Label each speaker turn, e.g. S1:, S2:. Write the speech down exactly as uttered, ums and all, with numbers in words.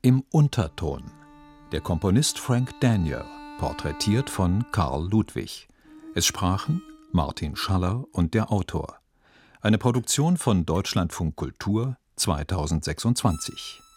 S1: Im Unterton. Der Komponist Frank Daniel, porträtiert von Karl Ludwig. Es sprachen Martin Schaller und der Autor. Eine Produktion von Deutschlandfunk Kultur zweitausendsechsundzwanzig.